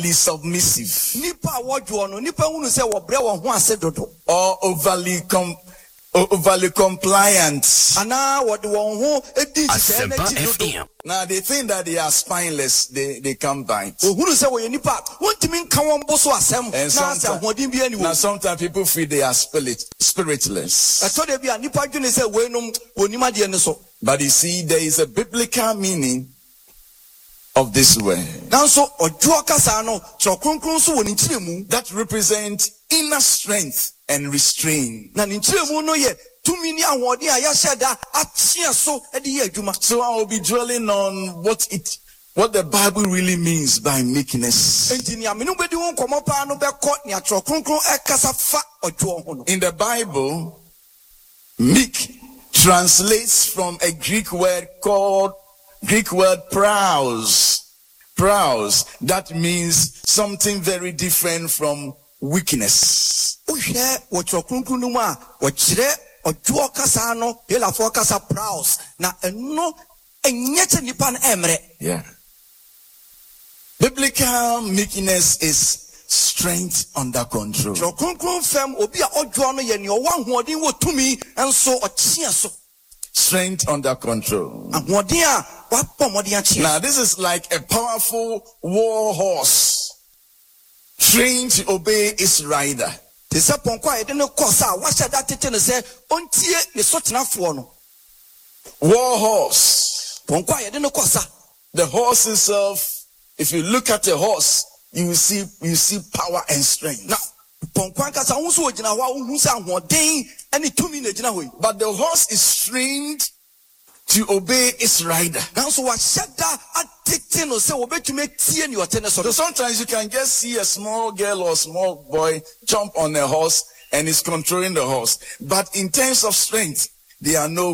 submissive or overly compliant. Now they think that they are spineless, they can't bite. And sometimes people feel they are spiritless. But you see, there is a biblical meaning of this word that represents inner strength and restraint. So I will be dwelling on what the Bible really means by meekness. In the Bible, meek translates from a Greek word praus. Praus, that means something very different from weakness. Yeah. Biblical meekness is strength under control. Strength under control. Now this is like a powerful war horse trained to obey its rider. War horse. The horse itself, if you look at a horse, you will see power and strength. But the horse is trained to obey its rider. So sometimes you can just see a small girl or small boy jump on a horse and is controlling the horse. But in terms of strength, they are no